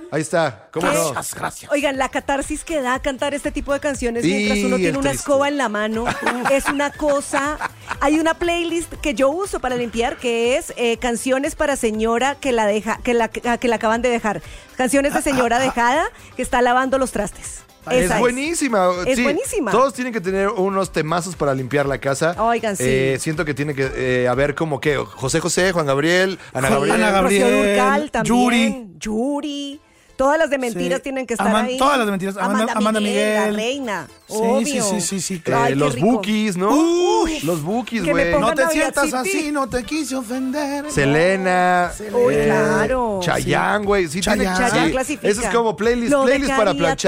Ahí está, ¿cómo no? Gracias. Oigan, la catarsis que da cantar este tipo de canciones mientras uno tiene una escoba en la mano es una cosa. Hay una playlist que yo uso para limpiar que es canciones para señora que la acaban de dejar. Canciones de señora dejada que está lavando los trastes. Es buenísima. Es buenísima. Todos tienen que tener unos temazos para limpiar la casa. Oigan, sí. Siento que tiene que haber como que José José, Juan Gabriel, Ana Gabriel. Rocío Dúrcal también. Yuri. Todas las de mentiras tienen que estar ahí. Todas las de mentiras. Amanda Miguel. La reina. Obvio. Sí. Claro. Los Bookies, ¿no? Los Bookies, güey. No te sientas así, no te quise ofender. Selena. Uy, claro. Chayanne, güey. Sí, Chayanne clasifica. Eso es como playlist para planchar.